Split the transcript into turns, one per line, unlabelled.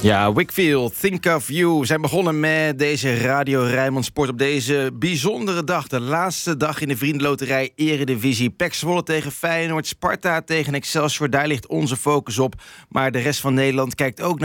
Ja, Wakefield, Think of You. We zijn begonnen met deze Radio Rijnmond Sport op deze bijzondere dag. De laatste dag in de Vriendenloterij Eredivisie. PEC Zwolle tegen Feyenoord, Sparta tegen Excelsior. Daar ligt onze focus op. Maar de rest van Nederland kijkt ook naar